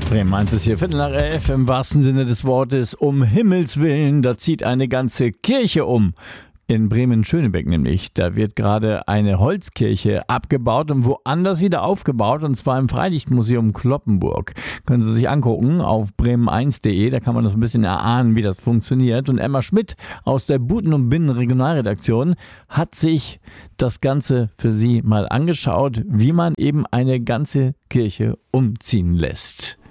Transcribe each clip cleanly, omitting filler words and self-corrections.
Bremen 1 ist hier, 11:15 im wahrsten Sinne des Wortes. Um Himmels Willen, da zieht eine ganze Kirche um. In Bremen-Schönebeck nämlich. Da wird gerade eine Holzkirche abgebaut und woanders wieder aufgebaut, und zwar im Freilichtmuseum Cloppenburg. Können Sie sich angucken auf bremen1.de, da kann man das ein bisschen erahnen, wie das funktioniert. Und Emma Schmidt aus der Buten- und Binnen-Regionalredaktion hat sich das Ganze für Sie mal angeschaut, wie man eben eine ganze Kirche umziehen lässt.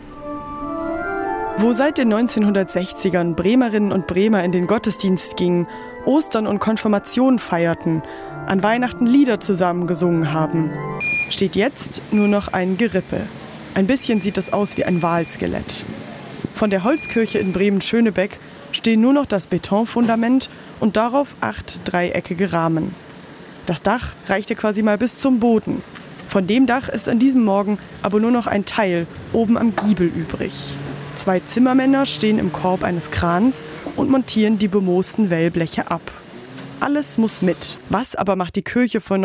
Wo seit den 1960ern Bremerinnen und Bremer in den Gottesdienst gingen, Ostern und Konfirmation feierten, an Weihnachten Lieder zusammen gesungen haben, steht jetzt nur noch ein Gerippe. Ein bisschen sieht es aus wie ein Walskelett. Von der Holzkirche in Bremen-Schönebeck stehen nur noch das Betonfundament und darauf 8 dreieckige Rahmen. Das Dach reichte quasi mal bis zum Boden. Von dem Dach ist an diesem Morgen aber nur noch ein Teil oben am Giebel übrig. 2 Zimmermänner stehen im Korb eines Krans und montieren die bemoosten Wellbleche ab. Alles muss mit. Was aber macht die Kirche von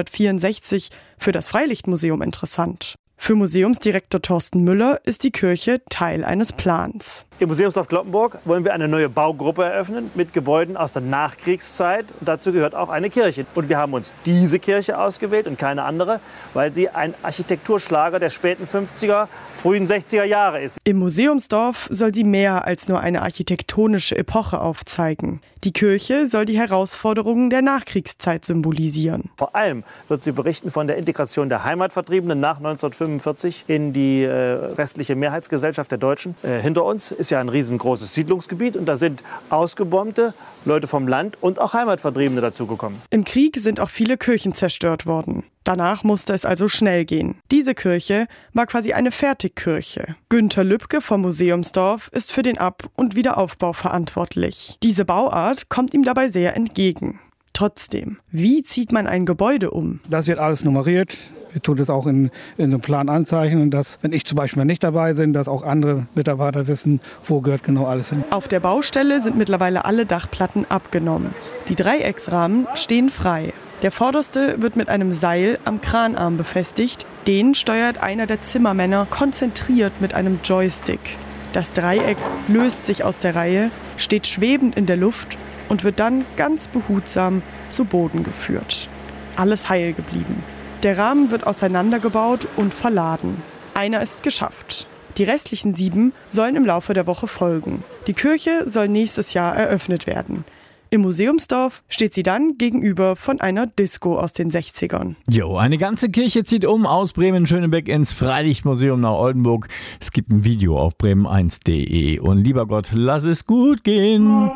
1964 für das Freilichtmuseum interessant? Für Museumsdirektor Thorsten Müller ist die Kirche Teil eines Plans. Im Museumsdorf Cloppenburg wollen wir eine neue Baugruppe eröffnen mit Gebäuden aus der Nachkriegszeit. Und dazu gehört auch eine Kirche. Und wir haben uns diese Kirche ausgewählt und keine andere, weil sie ein Architekturschlager der späten 50er, frühen 60er Jahre ist. Im Museumsdorf soll sie mehr als nur eine architektonische Epoche aufzeigen. Die Kirche soll die Herausforderungen der Nachkriegszeit symbolisieren. Vor allem wird sie berichten von der Integration der Heimatvertriebenen nach 1945 in die restliche Mehrheitsgesellschaft der Deutschen. Hinter uns ist ja ein riesengroßes Siedlungsgebiet und da sind ausgebombte Leute vom Land und auch Heimatvertriebene dazugekommen. Im Krieg sind auch viele Kirchen zerstört worden. Danach musste es also schnell gehen. Diese Kirche war quasi eine Fertigkirche. Günter Lübke vom Museumsdorf ist für den Ab- und Wiederaufbau verantwortlich. Diese Bauart kommt ihm dabei sehr entgegen. Trotzdem, wie zieht man ein Gebäude um? Das wird alles nummeriert. Wir tun das auch in einem Plan anzeichnen, dass, wenn ich zum Beispiel nicht dabei bin, dass auch andere Mitarbeiter wissen, wo gehört genau alles hin. Auf der Baustelle sind mittlerweile alle Dachplatten abgenommen. Die Dreiecksrahmen stehen frei. Der vorderste wird mit einem Seil am Kranarm befestigt. Den steuert einer der Zimmermänner konzentriert mit einem Joystick. Das Dreieck löst sich aus der Reihe, steht schwebend in der Luft und wird dann ganz behutsam zu Boden geführt. Alles heil geblieben. Der Rahmen wird auseinandergebaut und verladen. Einer ist geschafft. Die restlichen 7 sollen im Laufe der Woche folgen. Die Kirche soll nächstes Jahr eröffnet werden. Im Museumsdorf steht sie dann gegenüber von einer Disco aus den 60ern. Jo, eine ganze Kirche zieht um aus Bremen-Schönebeck ins Freilichtmuseum nach Oldenburg. Es gibt ein Video auf bremen1.de. Und lieber Gott, lass es gut gehen.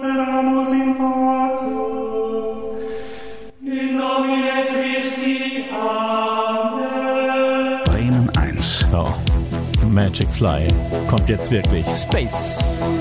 Bremen 1. Oh, Magic Fly kommt jetzt wirklich. Space.